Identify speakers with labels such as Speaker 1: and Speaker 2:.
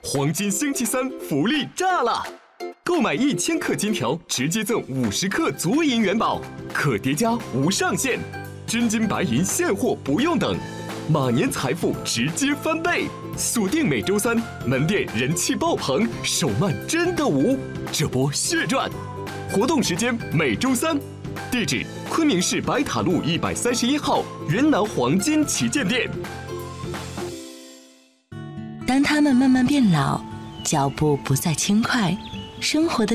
Speaker 1: 黄金星期三福利炸了！购买1000克金条，直接赠50克足银元宝，可叠加无上限，真金白银现货不用等，马年财富直接翻倍！锁定每周三，门店人气爆棚，手慢真的无，这波血赚！活动时间每周三，地址昆明市白塔路131号元南黄金旗舰店。
Speaker 2: 当他们慢慢变老，脚步不再轻快，生活的